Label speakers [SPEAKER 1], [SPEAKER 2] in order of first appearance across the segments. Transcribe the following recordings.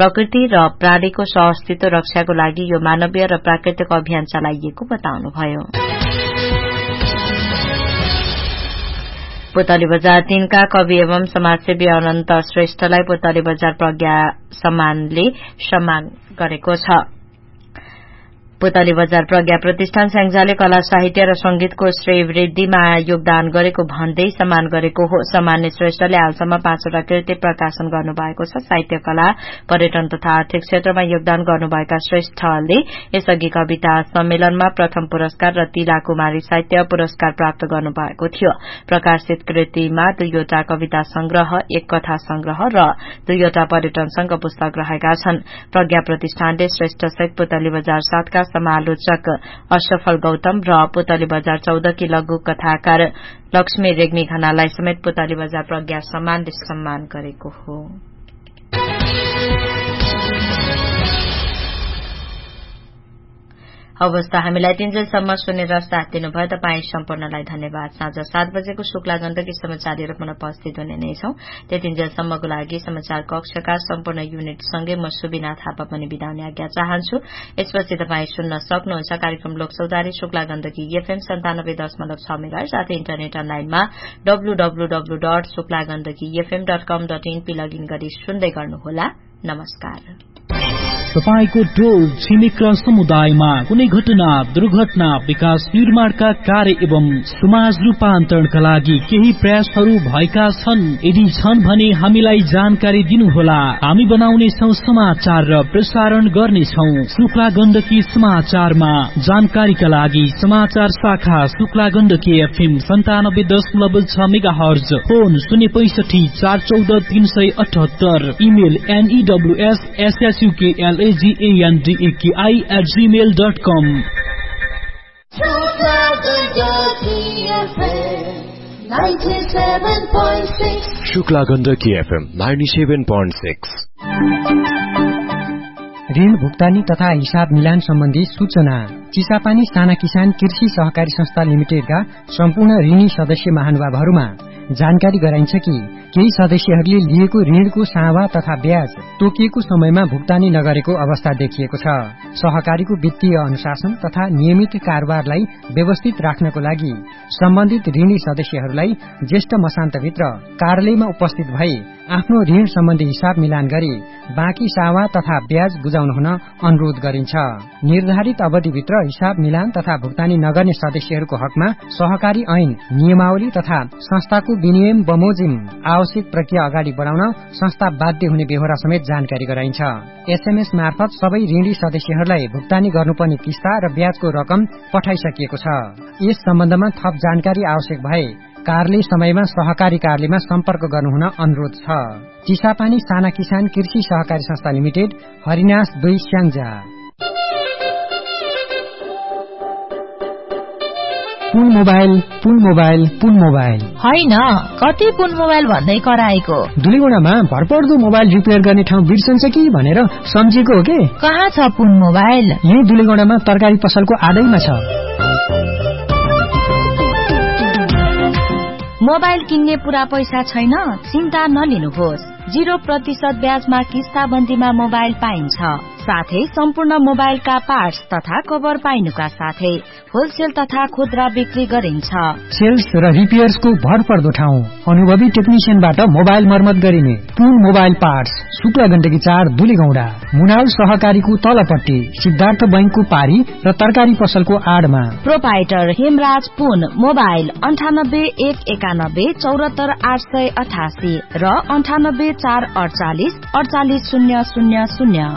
[SPEAKER 1] प्रकृति र प्राणीको सहअस्तित्व रक्षाको लागि यो मानवीय र प्राकृतिक अभियान चलाइएको बताउनुभयो। पुतली बजार 3 का कवि एवं समाजसेवी अनन्त श्रेष्ठलाई पुतली बजार प्रज्ञा सम्मानले सम्मान गरेको छ। पुतली बजार प्रज्ञा प्रतिष्ठान स्याङ्जाले कला साहित्य र संगीतको श्रेय वृद्धिमा योगदान गरेको भन्दै सम्मान गरेको हो। सम्मानले श्रेष्ठले हालसम्म 5वटा कृति प्रकाशन गर्नुभएको छ। साहित्य, कला, पर्यटन तथा आर्थिक क्षेत्रमा योगदान गर्नुभएका श्रेष्ठले यसअघि कविता सम्मेलनमा प्रथम पुरस्कार र तिला कुमारी साहित्य पुरस्कार प्राप्त गर्नुभएको थियो। प्रकाशित कृतिमा 2वटा कविता संग्रह, 1 कथा संग्रह र 2वटा पर्यटन संघ पुस्तक रहेका छन्। प्रज्ञा प्रतिष्ठानले श्रेष्ठ सहित पुतली बजार 7 का समालोचक असफल गौतम र पुतली बजार 14 की लघु कथाकार लक्ष्मी रेग्मी खनालाई समेत पुतली बजार प्रज्ञा सम्मानले सम्मान गरेको हो। अवस्था हामीलाई 3 जेलसम्म सुनेर साथ दिनुभयो। तपाई सम्पूर्णलाई धन्यवाद। साँझ 7 बजेको शुक्ला गण्डकी समाचार लिएर पुनः उपस्थित हुने नै छौं। त्यति जेलसम्मको लागि समाचार कक्षका सम्पूर्ण युनिटसँगै म सुबिना थापा पनि बिदा हुने आज्ञा चाहन्छु। यसपछि तपाई सुन्न सक्नुहुन्छ कार्यक्रम लोकसौदारी शुक्ला गण्डकी FM 97.6 मेगाहर्ज साथै इन्टरनेट अनलाइनमा www.suklagandakifm.com.in लगइन गरी सुन्दै गर्नुहोला। नमस्कार।
[SPEAKER 2] तपाईको टोल छिमेक र समुदायमा कुनै घटना, दुर्घटना, विकास निर्माणका कार्य एवं समाज रूपान्तरणका लागि केही प्रयासहरू भएका छन्? यदि छन् भने हामीलाई जानकारी दिनुहोला। हामी बनाउनेछौं समाचार र प्रसारण गर्नेछौं। शुक्ला गण्डकी समाचारमा जानकारीका लागि समाचार शाखा Shukla Gandaki FM 97.6 megahertz, phone 065 414 378, email news@gandaki@gmail.com।
[SPEAKER 3] Shukla Gandaki FM 97.6।
[SPEAKER 4] ऋण भुक्तानी तथा हिसाब मिलान सम्बन्धी सूचना। चिसापानी साना किसान कृषि सहकारी संस्था लिमिटेडका सम्पूर्ण ऋणी सदस्य महानुभावहरूमा जानकारी गराइन्छ कि केही सदस्यहरूले लिएको ऋणको सावा तथा ब्याज तोकिएको समयमा भुक्तानी नगरेको अवस्था देखिएको छ। सहकारीको वित्तीय अनुशासन तथा नियमित कारोबारलाई व्यवस्थित राख्नको लागि सम्बन्धित ऋणी सदस्यहरूलाई ज्येष्ठ मसान्तभित्र कार्यालयमा उपस्थित भई आफ्नो ऋण सम्बन्धी हिसाब मिलान गरी बाँकी सावा तथा ब्याज बुझाउन हुन अनुरोध गरिन्छ। निर्धारित अवधिभित्र हिसाब मिलान तथा भुक्तानी नगर्ने सदस्यहरूको हकमा सहकारी ऐन, नियमावली तथा संस्थाको विनियम बमोजिम आवश्यक प्रक्रिया अगाडि बढाउन संस्था बाध्य हुने बेहोरा समेत जानकारी गराइन्छ। SMS मार्फत सबै ऋणी सदस्यहरूलाई भुक्तानी गर्नुपर्ने किस्ता र ब्याजको रकम पठाइसकिएको छ। यस सम्बन्धमा थप जानकारी आवश्यक भए कार्यालय समयमा सहकारी कार्यालयमा सम्पर्क गर्नुहुन अनुरोध छ। चिसापानी साना किसान कृषि सहकारी संस्था लिमिटेड, हरिनास 2 स्याङ्जा। पुन मोबाइल
[SPEAKER 5] होइन, कति पुन मोबाइल भन्दै कराएको?
[SPEAKER 4] दुलीगुडामा भरपर्दो मोबाइल रिपेयर गर्ने ठाउँ बिर्सन्छ कि भनेर सम्झेको हो के?
[SPEAKER 5] कहाँ छ पुन मोबाइल?
[SPEAKER 4] यही दुलीगुडामा तरकारी पसलको आडैमा छ।
[SPEAKER 5] मोबाइल किन्ने पुरा पैसा छैन? चिन्ता नलिनुहोस्। 0% ब्याजमा किस्ताबन्दीमा मोबाइल पाइन्छ। साथै सम्पूर्ण मोबाइलका पार्ट्स तथा कभर पाइनुका साथै होलसेल तथा खुद्रा बिक्री गरिन्छ।
[SPEAKER 4] सेल्स र रिपेयर्सको भरपर्दो ठाउँ, अनुभवी टेक्निशियनबाट मोबाइल मर्मत गरिने पुन मोबाइल पार्ट्स, शुक्ला गण्डकी 4 दुलीगौडा, मुनाल सहकारीको तलपट्टि, सिद्धार्थ बैंकको पारी र तरकारी पसलको आडमा।
[SPEAKER 5] प्रोपाइटर हेमराज पुन मोबाइल 98 191 74 888 र 98 448 48 000।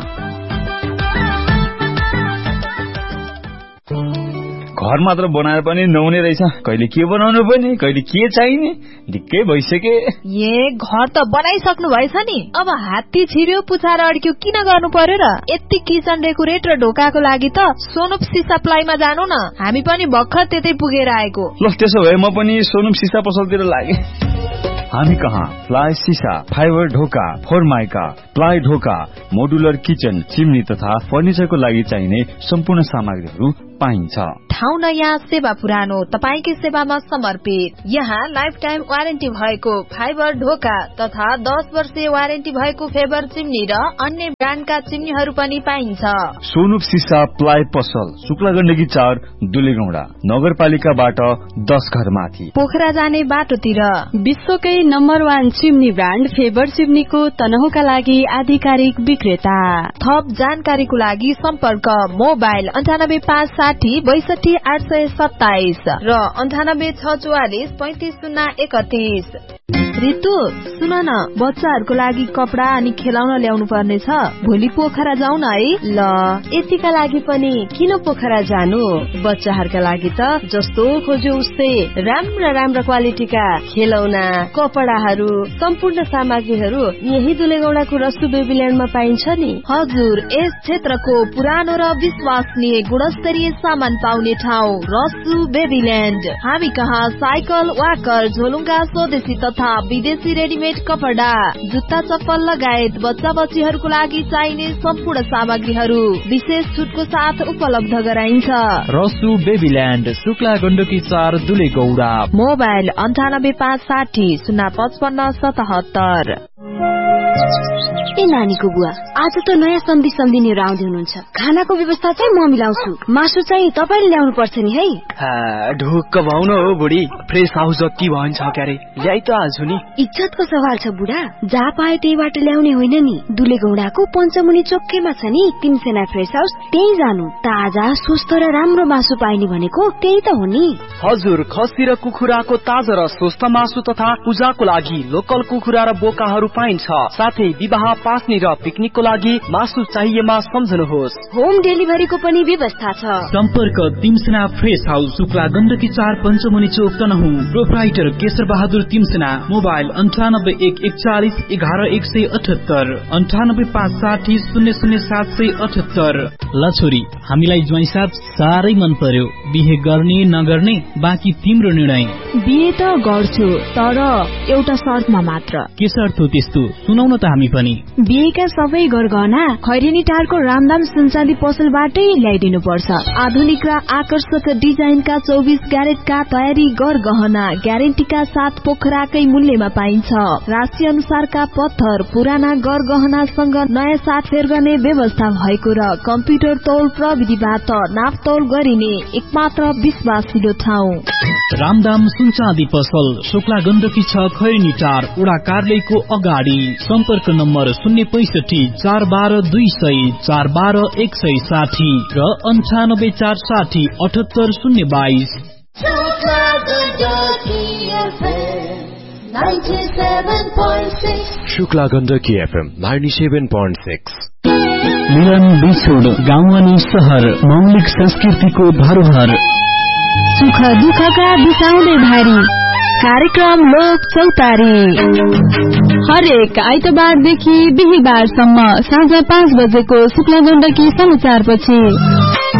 [SPEAKER 6] घर मात्र बनाएर पनि नहुने रहेछ। कहिले के बनाउनु पर्ने, कहिले के चाहिने, ढिक्कै भइसके।
[SPEAKER 7] घर त बनाइसक्नु भएछ नि, अब हात्ती छिर्यो पुछार अड्क्यो किन गर्नु पर्यो र? यति किचन डेकोरेट र ढोकाको लागि त सोनुप सिसा प्लाईमा जानु न, हामी पनि भर्खर त्यतै पुगेर आएको।
[SPEAKER 6] ल त्यसो भए म पनि सोनुप सिसा पसलतिर लागे।
[SPEAKER 3] हामी कहाँ प्लाई सिसा, फाइबर ढोका, फोरमाइका, प्लाई ढोका, मोडुलर किचन, चिम्नी तथा फर्निचरको लागि चाहिने सम्पूर्ण सामग्रीहरू पाइन्छ।
[SPEAKER 7] ठाउँ नयाँ सेवा पुरानो तपाईंकै सेवामा समर्पित। यहाँ लाइफ टाइम वारेन्टी भएको फाइबर ढोका तथा 10 वर्षीय वारेन्टी भएको फेबर चिम्नी र अन्य ब्रान्डका चिम्नीहरू पनि पाइन्छ।
[SPEAKER 3] सोनुप सिसा प्लाइ पसल शुक्ला गण्डकी 4 दुलेगौडा नगरपालिकाबाट 10 घर माथि
[SPEAKER 7] पोखरा जाने बाटोतिर।
[SPEAKER 8] विश्वकै नम्बर 1 चिम्नी ब्रान्ड फेबर चिम्नीको तनहुका लागि आधिकारिक विक्रेता।
[SPEAKER 7] थप जानकारीको लागि सम्पर्क मोबाइल 98560 62 827 र 98644 35031। रितु सुन न, बच्चाहरूको लागि कपडा अनि खेलाउन ल्याउनु पर्ने छ। भोलि पोखरा जाउँ न है।
[SPEAKER 8] ल यतिका लागि पनि किन पोखरा जानु? बच्चाहरूका लागि त जस्तो खोज्यो उस्तै राम्रा क्वालिटीका खेलौना कपडाहरू सम्पूर्ण सामग्रीहरू यही दुलेगौडाको रसु बेबील्यान्डमा पाइन्छ नि।
[SPEAKER 7] हजुर, यस क्षेत्रको पुरानो र विश्वसनीय गुणस्तरीय सामान पाउने ठाउँ रसु बेबील्यान्ड। हामी कहाँ साइकल, वाकर, झोलुङ्गा, स्वदेशी तथा विदेशी रेडिमेड कपडा, जुत्ता, चप्पल लगायत बच्चा बच्चीहरूको लागि चाहिने सम्पूर्ण सामग्रीहरू विशेष छुटको साथ उपलब्ध गराइन्छ।
[SPEAKER 2] रसु बेबील्यान्ड शुक्ला गण्डकी 4 दुलेगौडा।
[SPEAKER 7] मोबाइल 98560 055 77।
[SPEAKER 8] ए नानीको बुवा, आज त नयाँ सम्धी लिएर आउँदै हुनुहुन्छ। खानाको व्यवस्था चाहिँ म मिलाउँछु, मासु चाहिँ तपाईले ल्याउनु पर्छ नि है।
[SPEAKER 9] ढुक्क भाउन हो बुढी, फ्रेस हाउस जति भन्छ क्यारे ल्याइ त आज नि।
[SPEAKER 8] इज्जतको सवाल छ बुढा, जहाँ पाए त्यहीबाट ल्याउने होइन नि। दुलेगौडाको पञ्चमुनि चोकैमा छ नि तिमसेना फ्रेस हाउस, त्यही जानु। ताजा स्वस्थ र राम्रो मासु पाइने भनेको त्यही त हो नि।
[SPEAKER 9] हजुर, खसी र कुखुराको ताजा र स्वस्थ मासु तथा पूजाको लागि लोकल कुखुरा र बोकाहरू पाइन्छ। साथै विवाह, पास्ने र पिकनिकको लागि मासु चाहिएमा सम्झनुहोस्।
[SPEAKER 8] होम डेलिभरीको पनि व्यवस्था छ।
[SPEAKER 2] सम्पर्क तिमसेना फ्रेस हाउस शुक्ला गण्डकी 4 पञ्चमुनि चोक तनहुँ। प्रोप्राइटर केशर बहादुर तिमसेना। मोबाइल 981441 11178 98560 00778। ल छोरी, हामीलाई ज्वाइँ साथ साह्रै मन पर्यो। बिहे गर्ने नगर्ने बाँकी तिम्रो निर्णय।
[SPEAKER 7] बिहे त गर्छु, तर एउटा शर्तमा मात्र।
[SPEAKER 2] के शर्त हो त्यस्तो? सुनाउन त हामी पनि।
[SPEAKER 7] बिहेका सबै गरगहना खैरेनी टारको रामदाम सुनचाँदी पसलबाटै ल्याइदिनु पर्छ। आधुनिक र आकर्षक डिजाइनका 24 क्यारेटका तयारी गरगहना ग्यारेन्टीका साथ पोखराकै मूल्यमा पाइन्छ। राशि अनुसारका पत्थर, पुराना गरगहनासँग नयाँ साटफेर गर्ने व्यवस्था भएको र कम्प्युटर तौल प्रविधिबाट नापतौल गरिने एकमात्र विश्वासिलो ठाउँ
[SPEAKER 2] रामदाम सुनचाँदी पसल शुक्ला गण्डकी 6 खैरेनी टार वडा कार्यालयको अगाडि। सम्पर्क नम्बर 065 412 200 412 160 र 98460 78022।
[SPEAKER 10] शुक्ला गण्डकी FM 97.6।
[SPEAKER 2] मिलन बिछोड गाउँ अनि शहर मौलिक संस्कृतिको धरोहर।
[SPEAKER 7] सुख दुःखका बिसाउँदै भारी कार्यक्रम लोक चौतारी हरेक आइतबारदेखि बिहीबारसम्म साँझ 5 बजेको शुक्ला गण्डकी समाचारपछि।